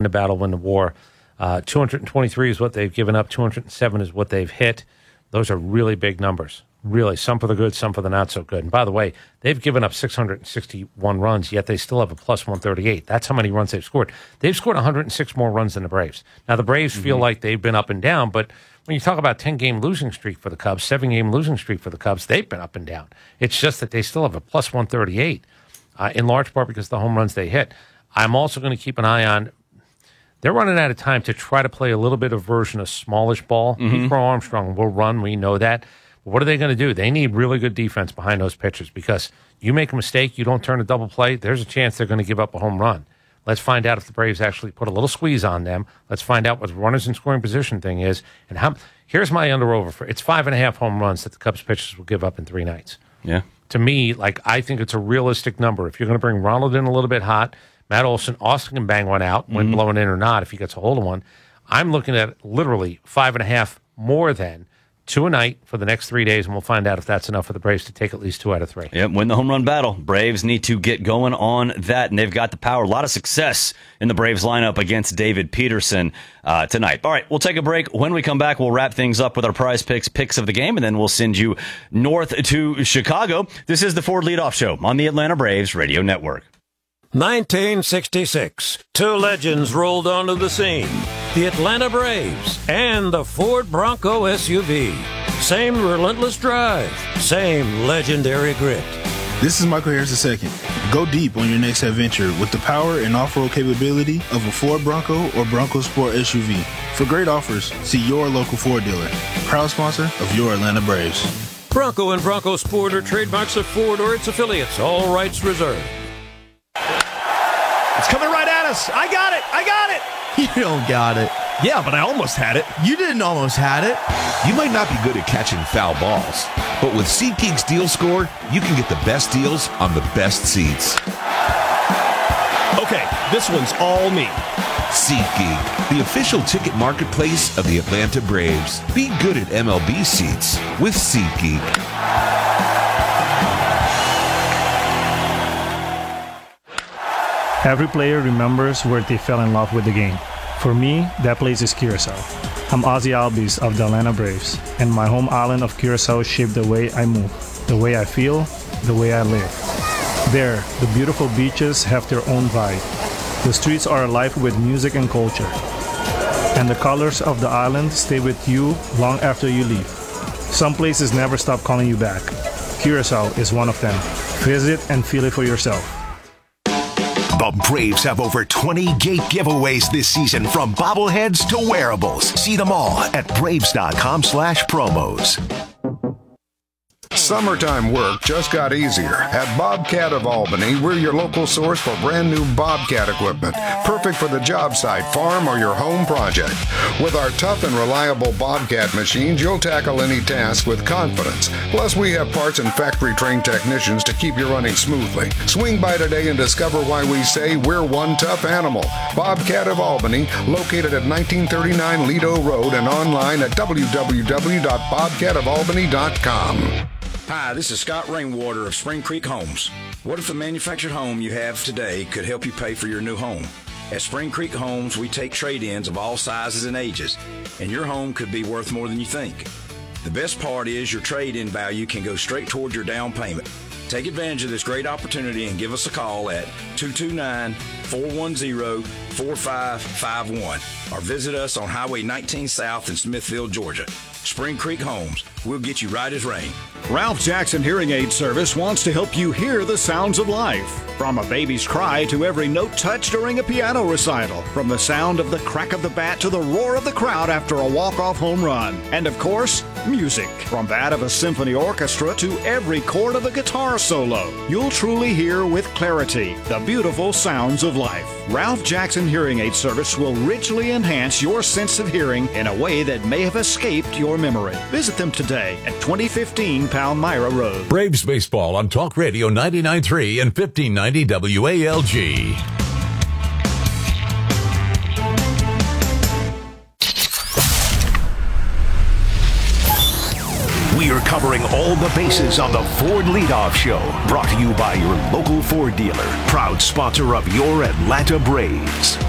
the battle, win the war. 223 is what they've given up. 207 is what they've hit. Those are really big numbers. Really, some for the good, some for the not so good. And by the way, they've given up 661 runs, yet they still have a plus 138. That's how many runs they've scored. They've scored 106 more runs than the Braves. Now, the Braves feel like they've been up and down, but when you talk about 10-game losing streak for the Cubs, 7-game losing streak for the Cubs, they've been up and down. It's just that they still have a plus 138, in large part because of the home runs they hit. I'm also going to keep an eye on, they're running out of time to try to play a little bit of version of smallish ball. Pete Crow Armstrong will run, we know that. What are they going to do? They need really good defense behind those pitchers because you make a mistake, you don't turn a double play, there's a chance they're going to give up a home run. Let's find out if the Braves actually put a little squeeze on them. Let's find out what the runners in scoring position thing is. And here's my under-over. It's 5.5 home runs that the Cubs pitchers will give up in 3 nights. Yeah. To me, I think it's a realistic number. If you're going to bring Ronald in a little bit hot, Matt Olson, Austin can bang one out, wind blowing in or not, if he gets a hold of one. I'm looking at literally 5.5 more than 2 a night for the next 3 days, and we'll find out if that's enough for the Braves to take at least 2 out of 3. Yep, win the home run battle. Braves need to get going on that, and they've got the power. A lot of success in the Braves lineup against David Peterson tonight. All right, we'll take a break. When we come back, we'll wrap things up with our prize picks of the game, and then we'll send you north to Chicago. This is the Ford Leadoff Show on the Atlanta Braves Radio Network. 1966, 2 legends rolled onto the scene. The Atlanta Braves and the Ford Bronco SUV. Same relentless drive, same legendary grit. This is Michael Harris II. Go deep on your next adventure with the power and off-road capability of a Ford Bronco or Bronco Sport SUV. For great offers, see your local Ford dealer. Proud sponsor of your Atlanta Braves. Bronco and Bronco Sport are trademarks of Ford or its affiliates. All rights reserved. It's coming right at us. I got it. You don't got it. Yeah, but I almost had it. You didn't almost had it. You might not be good at catching foul balls, but with SeatGeek's Deal Score, you can get the best deals on the best seats. Okay, this one's all me. SeatGeek, the official ticket marketplace of the Atlanta Braves. Be good at MLB seats with SeatGeek. Every player remembers where they fell in love with the game. For me, that place is Curacao. I'm Ozzy Albies of the Atlanta Braves, and my home island of Curacao shaped the way I move, the way I feel, the way I live. There, the beautiful beaches have their own vibe. The streets are alive with music and culture. And the colors of the island stay with you long after you leave. Some places never stop calling you back. Curacao is one of them. Visit and feel it for yourself. The Braves have over 20 gate giveaways this season, from bobbleheads to wearables. See them all at Braves.com/promos. Summertime work just got easier. At Bobcat of Albany, we're your local source for brand new Bobcat equipment, perfect for the job site, farm, or your home project. With our tough and reliable Bobcat machines, you'll tackle any task with confidence. Plus, we have parts and factory-trained technicians to keep you running smoothly. Swing by today and discover why we say we're one tough animal. Bobcat of Albany, located at 1939 Lido Road and online at www.bobcatofalbany.com. Hi, this is Scott Rainwater of Spring Creek Homes. What if the manufactured home you have today could help you pay for your new home? At Spring Creek Homes, we take trade-ins of all sizes and ages, and your home could be worth more than you think. The best part is your trade-in value can go straight towards your down payment. Take advantage of this great opportunity and give us a call at 229-410-4551 or visit us on Highway 19 South in Smithville, Georgia. Spring Creek Homes. We'll get you right as rain. Ralph Jackson Hearing Aid Service wants to help you hear the sounds of life. From a baby's cry to every note touched during a piano recital. From the sound of the crack of the bat to the roar of the crowd after a walk-off home run. And of course, music. From that of a symphony orchestra to every chord of a guitar solo. You'll truly hear with clarity the beautiful sounds of life. Ralph Jackson Hearing Aid Service will richly enhance your sense of hearing in a way that may have escaped your memory. Visit them today at 2015 Palmyra Road. Braves baseball on Talk Radio 99.3 and 1590 WALG. We are covering all the bases on the Ford Leadoff Show, brought to you by your local Ford dealer, proud sponsor of your Atlanta Braves.